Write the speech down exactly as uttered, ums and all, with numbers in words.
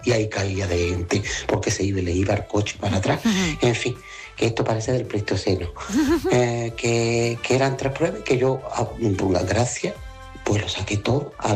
y ahí caía de gente, porque se iba, le iba el coche para atrás. En fin, que esto parece del Pleistoceno. Eh, que, que eran tres pruebas que yo, a, gracias, pues lo saqué todo.